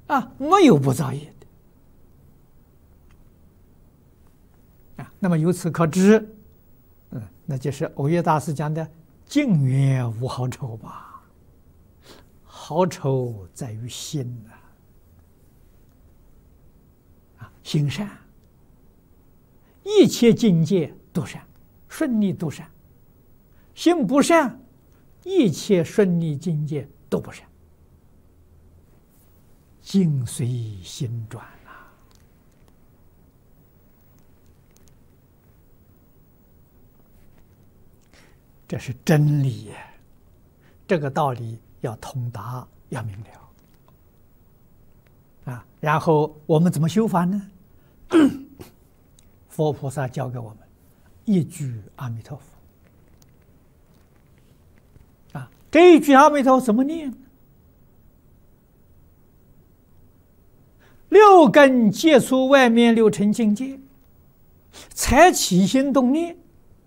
没有不造业的那么由此可知，那就是耦约大师讲的净缘无好丑吧？好丑在于心心善，一切境界都善，顺利都善；心不善，一切顺利境界都不善。境随心转这是真理，这个道理要通达，要明了然后我们怎么修法呢？佛菩萨教给我们一句阿弥陀佛这一句阿弥陀佛怎么念呢？六根接触外面六尘境界，才起心动念。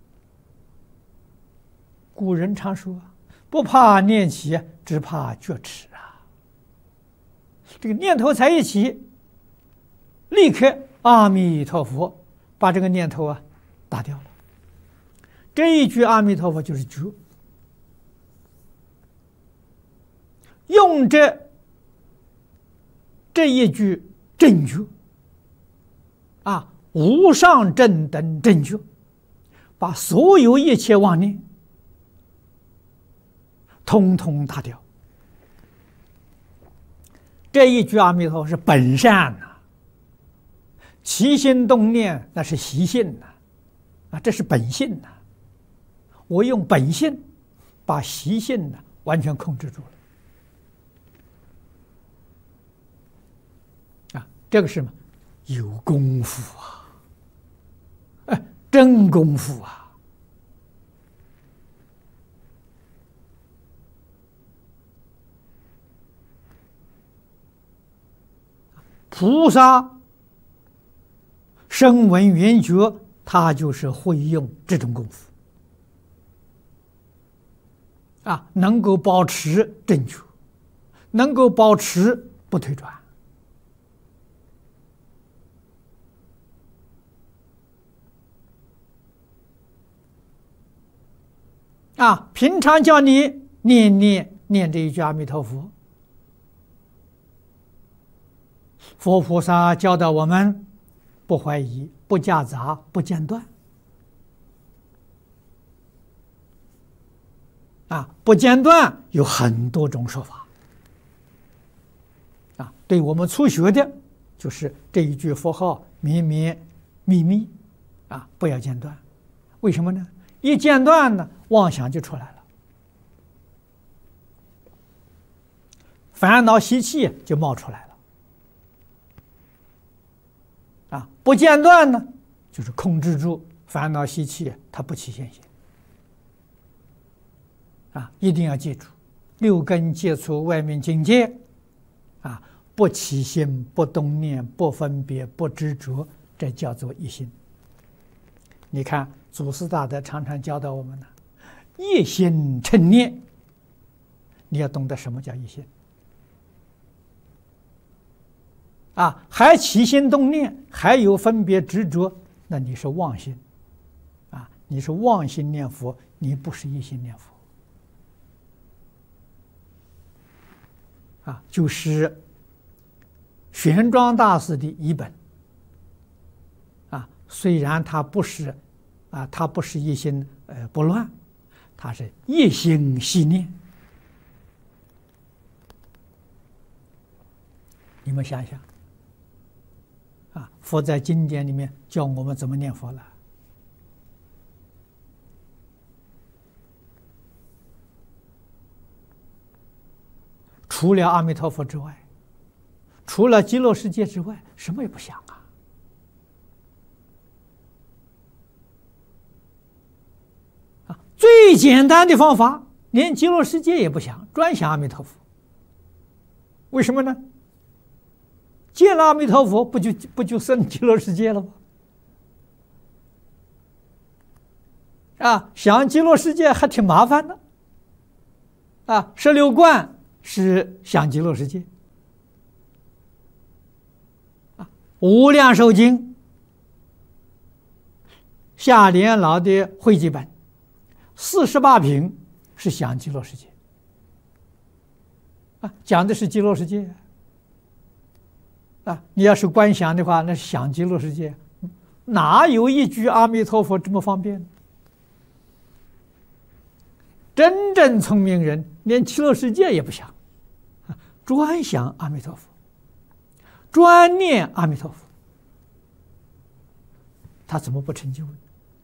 古人常说不怕念起，只怕觉迟这个念头才一起，立刻阿弥陀佛把这个念头打掉了。这一句阿弥陀佛就是觉，用这一句正觉无上正等正觉，把所有一切妄念通通打掉。这一句阿弥陀佛是本善起心动念那是习性这是本性我用本性把习性完全控制住了这个是什么？有功夫真功夫菩萨声闻缘觉，他就是会用这种功夫能够保持正确，能够保持不退转平常叫你念这一句阿弥陀佛，佛菩萨教导我们不怀疑，不夹杂，不间断不间断有很多种说法对我们初学的就是这一句佛号绵绵密密不要间断。为什么呢？一间断呢，妄想就出来了，烦恼习气就冒出来了不间断呢，就是控制住烦恼习气，它不起现行一定要记住，六根接触外面境界不起心，不动念，不分别，不执着，这叫做一心。你看祖师大德常常教导我们一心称念，你要懂得什么叫一心还起心动念，还有分别执着，那你是妄心你是妄心念佛，你不是一心念佛就是玄奘大师的译本虽然他不是一心不乱，他是一心系念。你们想想佛在经典里面教我们怎么念佛了。除了阿弥陀佛之外，除了极乐世界之外，什么也不想最简单的方法，连极乐世界也不想，专想阿弥陀佛。为什么呢？见了阿弥陀佛，不就生极乐世界了吗？想极乐世界还挺麻烦的。16观是想极乐世界， 无量寿经下联老的汇集本48品是讲极乐世界啊，讲的是极乐世界啊。你要是观想的话，那是想极乐世界，哪有一句阿弥陀佛这么方便？真正聪明人连极乐世界也不想，专想阿弥陀佛，专念阿弥陀佛，他怎么不成就呢？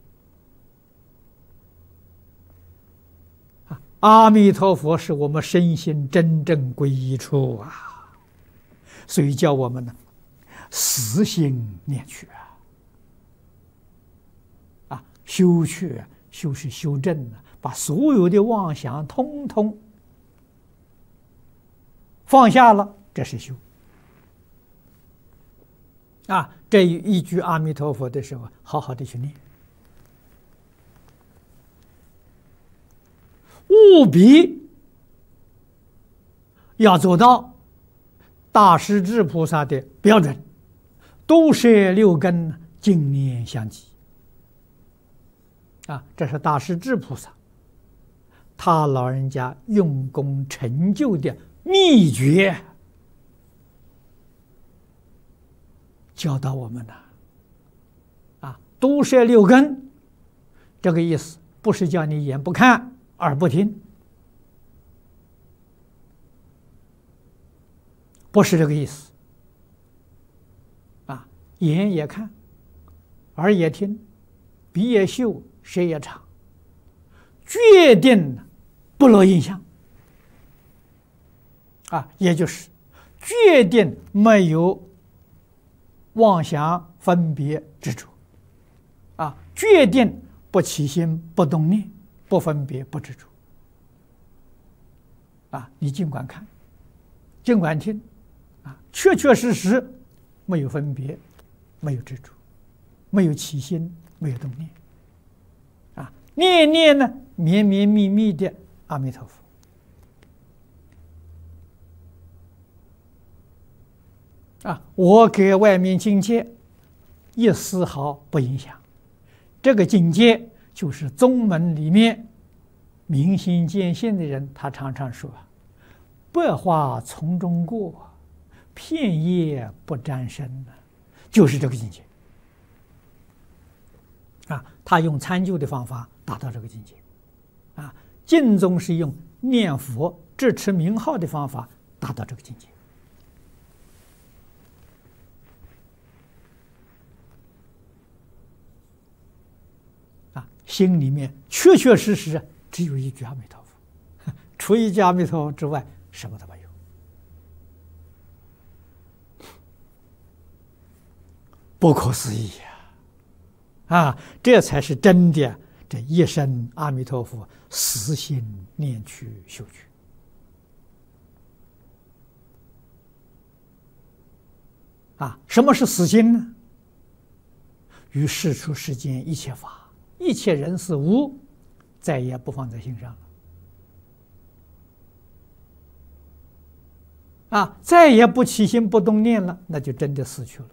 阿弥陀佛是我们身心真正归依处啊，所以叫我们呢死心念去啊，修去修是修正啊，把所有的妄想通通放下了，这是修啊。这一句阿弥陀佛的时候，好好的去念，务必要做到大势至菩萨的标准，都摄六根，净念相继啊。这是大势至菩萨他老人家用功成就的秘诀，教导我们的啊。都摄六根，这个意思不是叫你眼不看耳不听，不是这个意思啊。眼也看，耳也听，鼻也嗅，舌也尝，决定不落印象啊，也就是决定没有妄想分别执着啊，决定不起心不动念，不分别不执着啊。你尽管看，尽管听啊，确确实实没有分别，没有执着，没有起心，没有动念啊。念念呢，绵绵密密的阿弥陀佛啊，我给外面境界一丝毫不影响。这个境界就是宗门里面明心见性的人，他常常说：“百花丛中过，片叶不沾身”呢，就是这个境界啊。他用参究的方法达到这个境界啊。净宗是用念佛、持持名号的方法达到这个境界。心里面确确实实只有一句阿弥陀佛，除一句阿弥陀佛之外，什么都没有不可思议啊！这才是真的，这一生阿弥陀佛，死心念去修去啊！什么是死心呢？于世出世间一切法，一切人事物，再也不放在心上了啊！再也不起心不动念了，那就真的死去了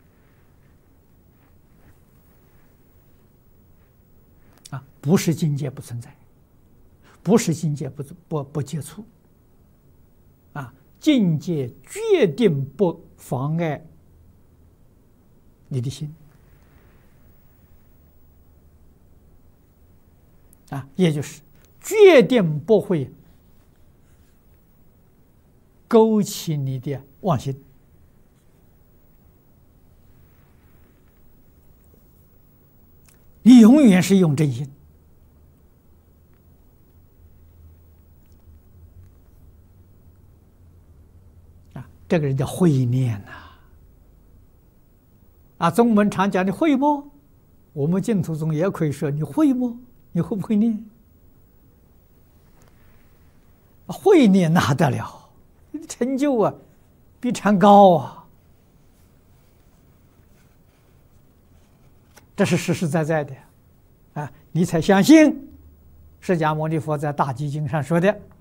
啊！不是境界不存在，不是境界不接触啊！境界决定不妨碍你的心啊，也就是决定不会勾起你的妄心你永远是用真心啊，这个人叫慧念呐啊。宗门常讲你会不？我们净土宗也可以说你会不？你会不会念？会念那得了，你的成就啊，比禅高啊，这是实实在在的啊！你才相信释迦牟尼佛在《大集经》上说的